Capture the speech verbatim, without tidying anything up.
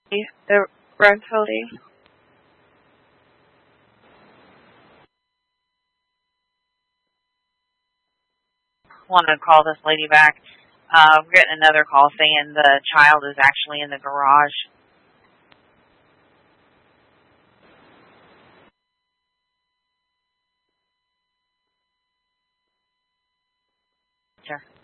The Rentally. Want to call this lady back. Uh, we're getting another call saying the child is actually in the garage. Sure.